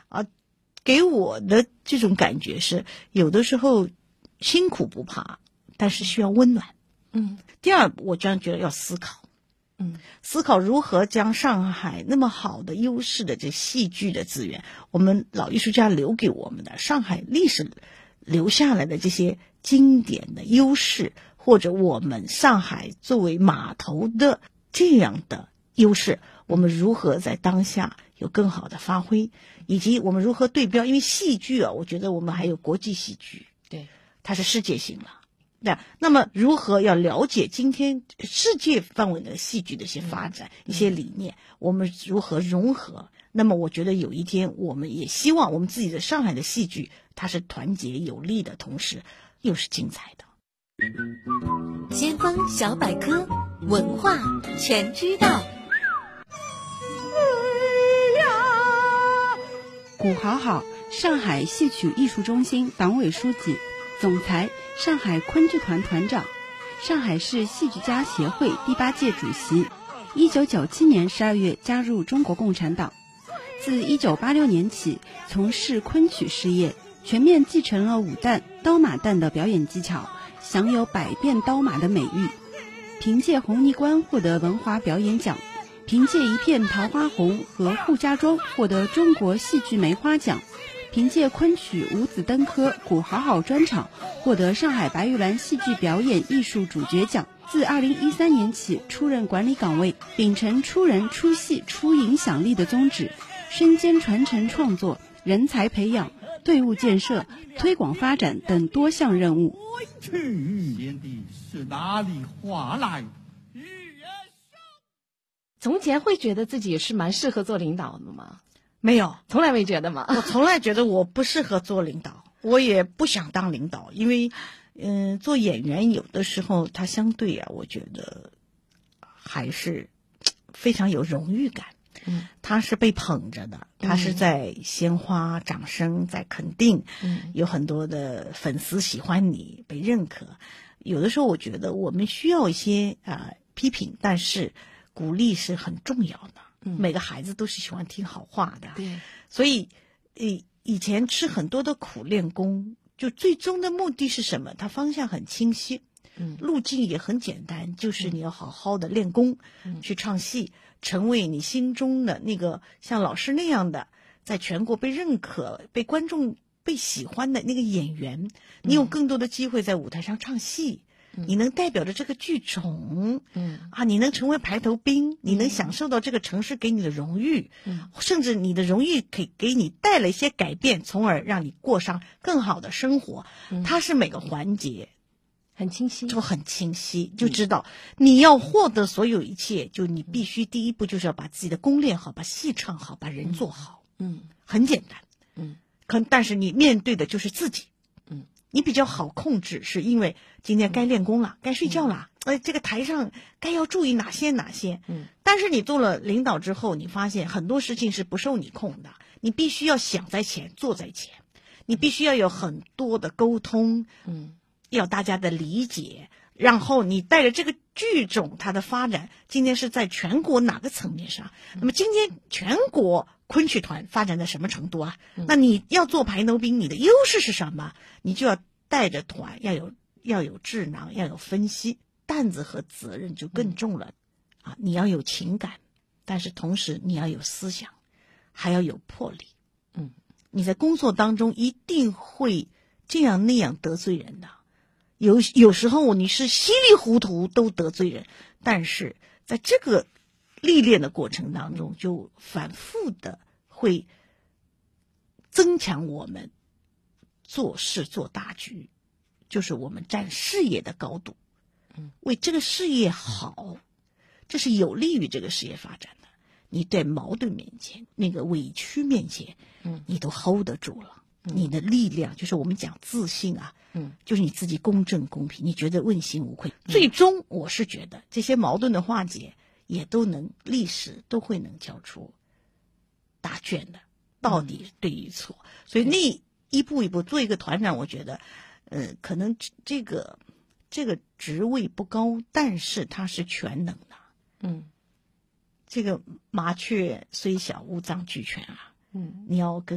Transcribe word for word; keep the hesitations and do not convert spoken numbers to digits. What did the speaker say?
啊，给我的这种感觉是，有的时候辛苦不怕，但是需要温暖。 嗯， 第二，我这样觉得要思考。 嗯， 思考如何将上海那么好的优势的这戏剧的资源，我们老艺术家留给我们的上海历史留下来的这些经典的优势，或者我们上海作为码头的这样的优势，我们如何在当下有更好的发挥，以及我们如何对标。因为戏剧啊，我觉得我们还有国际戏剧， 对， 它是世界性了。对，那么如何要了解今天世界范围的戏剧的一些发展、嗯、一些理念，我们如何融合？那么我觉得有一天我们也希望我们自己的上海的戏剧，它是团结有力的同时又是精彩的。 先锋小百科，文化全知道。 古好好，上海戏曲艺术中心党委书记、总裁，上海昆剧团团长，上海市戏剧家协会第八届主席。一九九七年十二月加入中国共产党，自一九八六年起从事昆曲事业，全面继承了武旦、刀马旦的表演技巧，享有百变刀马的美誉。凭借红泥关获得文华表演奖，凭借一片桃花红和扈家庄获得中国戏剧梅花奖，凭借昆曲五子登科古好好专场获得上海白玉兰戏剧表演艺术主角奖。自二零一三年起出任管理岗位，秉承出人出戏出影响力的宗旨，身兼传承创作、人才培养、队伍建设、推广发展等多项任务。 天地是哪里话来？ 从前会觉得自己是蛮适合做领导的吗？ 没有， 从来没觉得吗？ 我从来觉得我不适合做领导，我也不想当领导，因为嗯、呃，做演员有的时候他相对啊，我觉得还是非常有荣誉感。 嗯， 他是被捧着的，他是在鲜花、掌声，在肯定， 嗯，有很多的粉丝喜欢你，被认可。有的时候我觉得我们需要一些啊、呃、批评，但是鼓励是很重要的。嗯，每个孩子都是喜欢听好话的。 对， 所以以以前吃很多的苦练功，就最终的目的是什么？它方向很清晰， 嗯， 路径也很简单，就是你要好好的练功，嗯，去唱戏，成为你心中的那个像老师那样的，在全国被认可、被观众被喜欢的那个演员。你有更多的机会在舞台上唱戏。嗯，你能代表着这个剧种，嗯啊，你能成为排头兵，你能享受到这个城市给你的荣誉，嗯，甚至你的荣誉可以给你带来一些改变，从而让你过上更好的生活。嗯，它是每个环节很清晰， 就很清晰，就知道你要获得所有一切，就你必须第一步就是要把自己的功练好，把戏唱好，把人做好。 嗯， 很简单。 嗯， 可但是你面对的就是自己。你比较好控制，是因为今天该练功了，该睡觉了，呃、嗯，这个台上该要注意哪些哪些。嗯，但是你做了领导之后，你发现很多事情是不受你控的，你必须要想在前，做在前，你必须要有很多的沟通，嗯，要大家的理解，然后你带着这个剧种它的发展，今天是在全国哪个层面上？那么今天全国昆曲团发展在什么程度啊？那你要做排头兵，你的优势是什么？你就要带着团，要有要有智囊，要有分析，担子和责任就更重了。啊，你要有情感，但是同时你要有思想，还要有魄力。嗯，你在工作当中一定会这样那样得罪人的，有有时候你是稀里糊涂都得罪人，但是在这个历练的过程当中，就反复的会增强我们做事做大局，就是我们站事业的高度，为这个事业好，这是有利于这个事业发展的。你在矛盾面前，那个委屈面前，你都 hold 得住了，你的力量就是我们讲自信啊，就是你自己公正公平，你觉得问心无愧。最终我是觉得这些矛盾的化解也都能，历史都会能交出答卷的，到底对与错。嗯，所以那一步一步做一个团长，我觉得，呃，可能这个这个职位不高，但是它是全能的。嗯，这个麻雀虽小，五脏俱全啊。嗯，你要跟